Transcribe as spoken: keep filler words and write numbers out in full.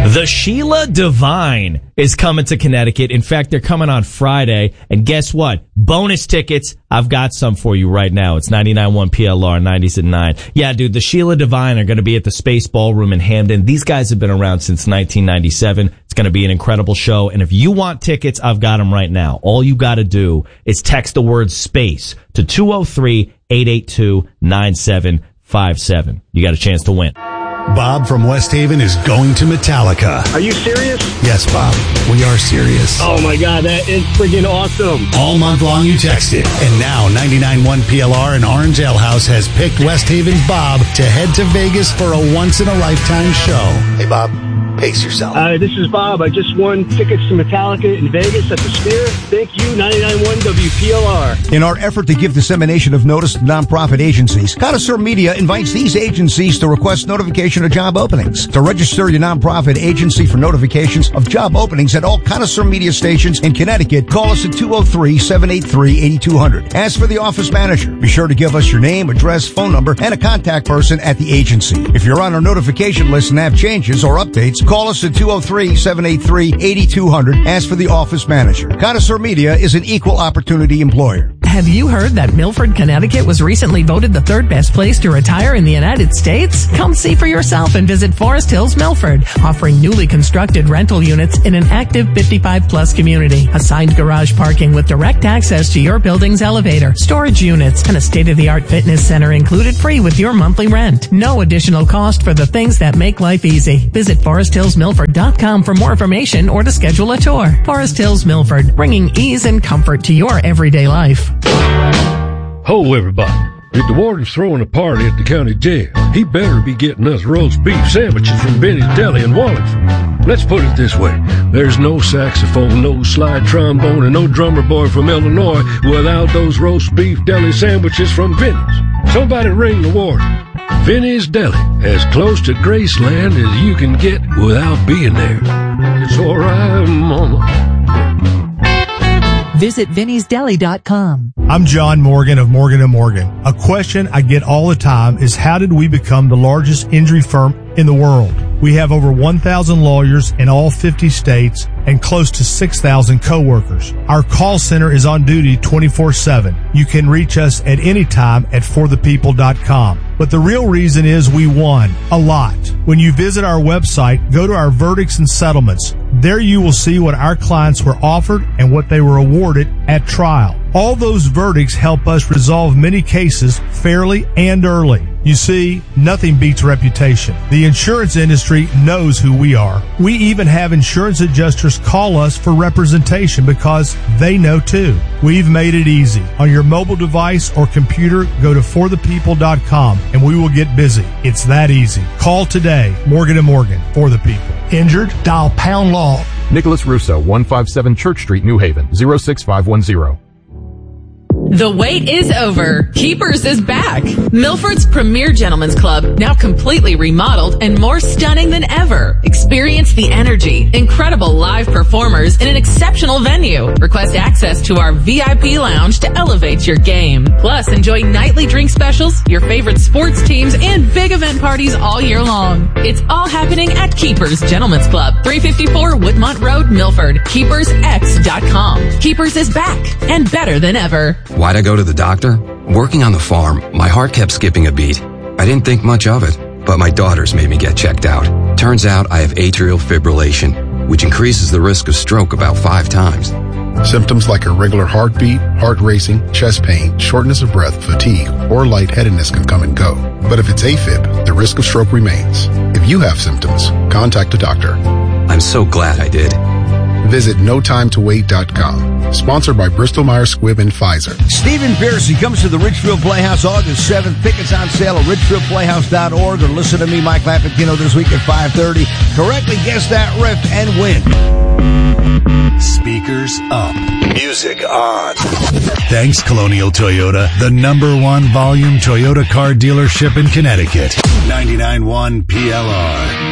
The Sheila Divine is coming to Connecticut. In fact, they're coming on Friday. And guess what? Bonus tickets. I've got some for you right now. It's ninety-nine point one P L R, nineties at nine. Yeah, dude, the Sheila Divine are going to be at the Space Ballroom in Hamden. These guys have been around since nineteen ninety-seven. It's going to be an incredible show. And if you want tickets, I've got them right now. All you got to do is text the word space to two oh three, eight eight two, nine seven five seven. You got a chance to win. Bob from West Haven is going to Metallica. Are you serious? Yes, Bob. We are serious. Oh, my God. That is freaking awesome. All month long, you text it. And now, ninety-nine point one P L R and Orange Ale House has picked West Haven's Bob to head to Vegas for a once-in-a-lifetime show. Hey, Bob. Pace yourself. Uh, this is Bob. I just won tickets to Metallica in Vegas at the Sphere. Thank you, ninety-nine point one W P L R. In our effort to give dissemination of notice to nonprofit agencies, Connoisseur Media invites these agencies to request notification of job openings. To register your nonprofit agency for notifications of job openings at all Connoisseur Media stations in Connecticut, call us at two oh three, seven eight three, eight two zero zero. Ask for the office manager. Be sure to give us your name, address, phone number, and a contact person at the agency. If you're on our notification list and have changes or updates, call us at two oh three, seven eight three, eight two zero zero. Ask for the office manager. Connoisseur Media is an equal opportunity employer. Have you heard that Milford, Connecticut was recently voted the third best place to retire in the United States? Come see for yourself and visit Forest Hills Milford, offering newly constructed rental units in an active fifty-five plus community. Assigned garage parking with direct access to your building's elevator, storage units, and a state-of-the-art fitness center included free with your monthly rent. No additional cost for the things that make life easy. Visit forest hills milford dot com for more information or to schedule a tour. Forest Hills Milford, bringing ease and comfort to your everyday life. Ho, everybody. If the warden's throwing a party at the county jail, he better be getting us roast beef sandwiches from Benny's Deli in Wallingford. Let's put it this way. There's no saxophone, no slide trombone, and no drummer boy from Illinois without those roast beef deli sandwiches from Benny's. Somebody ring the warden. Benny's Deli, as close to Graceland as you can get without being there. It's all right, mama. Visit vinnies deli dot com. I'm John Morgan of Morgan and Morgan. A question I get all the time is, how did we become the largest injury firm in the world? We have over one thousand lawyers in all fifty states and close to six thousand coworkers. Our call center is on duty twenty-four seven. You can reach us at any time at for the people dot com. But the real reason is we won a lot. When you visit our website, go to our verdicts and settlements. There you will see what our clients were offered and what they were awarded at trial. All those verdicts help us resolve many cases fairly and early. You see, nothing beats reputation. The insurance industry knows who we are. We even have insurance adjusters call us for representation because they know too. We've made it easy. On your mobile device or computer, go to for the people dot com and we will get busy. It's that easy. Call today. Morgan and Morgan, for the people. Injured? Dial pound law. Nicholas Russo, one fifty-seven Church Street, New Haven, zero six five one zero. The wait is over. Keepers is back. Milford's premier gentlemen's club, now completely remodeled and more stunning than ever. Experience the energy, incredible live performers in an exceptional venue. Request access to our V I P lounge to elevate your game. Plus, enjoy nightly drink specials, your favorite sports teams, and big event parties all year long. It's all happening at Keepers Gentlemen's Club, three fifty-four Woodmont Road, Milford. keepers x dot com. Keepers is back and better than ever. Why'd I go to the doctor? Working on the farm, my heart kept skipping a beat. I didn't think much of it, but my daughters made me get checked out. Turns out I have atrial fibrillation, which increases the risk of stroke about five times. Symptoms like irregular heartbeat, heart racing, chest pain, shortness of breath, fatigue, or lightheadedness can come and go. But if it's AFib, the risk of stroke remains. If you have symptoms, contact a doctor. I'm so glad I did. Visit no time to wait dot com. Sponsored by Bristol Myers Squibb and Pfizer. Stephen Pearcy comes to the Richfield Playhouse August seventh. Tickets on sale at richfield playhouse dot org, or listen to me, Mike Lapantino, this week at five thirty. Correctly guess that riff and win. Speakers up. Music on. Thanks, Colonial Toyota, the number one volume Toyota car dealership in Connecticut. ninety-nine point one P L R.